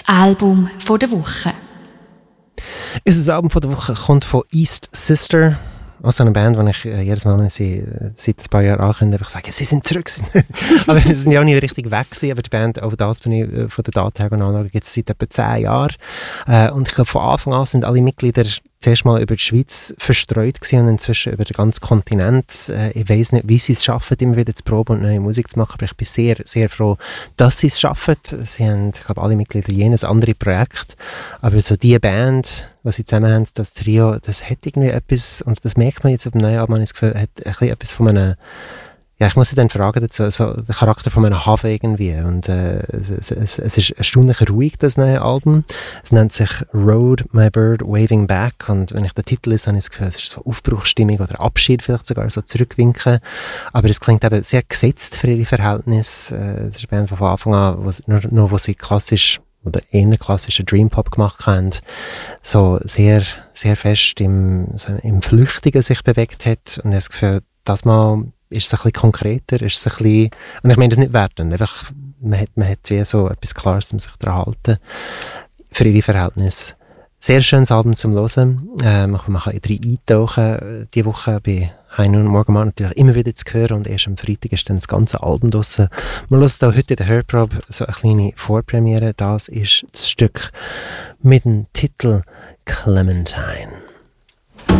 Album von der Woche. Unser Album von der Woche kommt von East Sister. Also eine Band, die ich jedes Mal, wenn ich sie seit ein paar Jahren ankündige, einfach sage, sie sind zurück. Aber sie sind ja auch nicht richtig weg gewesen. Aber die Band, auch das bin ich von der Daten her anschauen, gibt es seit etwa 10 Jahren. Und ich glaube, von Anfang an sind alle Mitglieder zuerst mal über die Schweiz verstreut gewesen und inzwischen über den ganzen Kontinent. Ich weiss nicht, wie sie es schaffen, immer wieder zu proben und neue Musik zu machen, aber ich bin sehr, sehr froh, dass sie es schaffen. Sie haben, ich glaube, alle Mitglieder jenes andere Projekt, aber so die Band, die sie zusammen haben, das Trio, das hat irgendwie etwas, und das merkt man jetzt auf dem neuen Album, das Gefühl, hat ein bisschen etwas von einem, ja, ich muss sie dann fragen dazu, so der Charakter von einem Hafen irgendwie. Und es ist erstaunlich ruhig, das neue Album. Es nennt sich Road, My Bird, Waving Back. Und wenn ich den Titel lese, habe ich das Gefühl, es ist so Aufbruchsstimmung oder Abschied, vielleicht sogar so zurückwinken. Aber es klingt eben sehr gesetzt für ihre Verhältnisse. Es ist eine Band von Anfang an, wo sie klassisch oder eher klassischen Dream-Pop gemacht haben, so sehr, sehr fest im Flüchtigen sich bewegt hat. Und ich habe das Gefühl, das Mal ist es ein bisschen konkreter, ist es ein bisschen, und ich meine das nicht werten, einfach, man hat wie so etwas Klares, um sich daran zu halten, für ihre Verhältnisse. Sehr schönes Album zum Hören. Man kann rein eintauchen. Diese Woche bei High Noon Morgenmann natürlich immer wieder zu hören, und erst am Freitag ist dann das ganze Album draussen. Wir hören hier heute in der Hörprobe so eine kleine Vorpremiere. Das ist das Stück mit dem Titel Clementine.